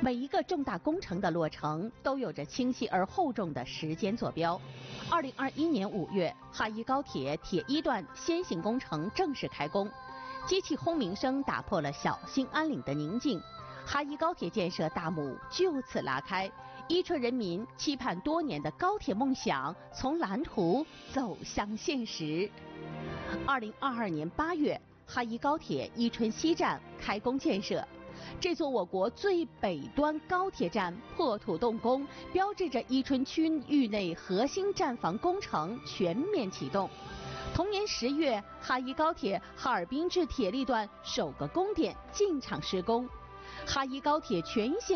每一个重大工程的落成都有着清晰而厚重的时间坐标。2021年5月，哈伊高铁铁一段先行工程正式开工，机器轰鸣声打破了小兴安岭的宁静，哈伊高铁建设大幕就此拉开，伊春人民期盼多年的高铁梦想从蓝图走向现实。2022年8月，哈伊高铁伊春西站开工建设。这座我国最北端高铁站破土动工，标志着伊春区域内核心站房工程全面启动。同年10月，哈伊高铁哈尔滨至铁力段首个供点进场施工，哈伊高铁全线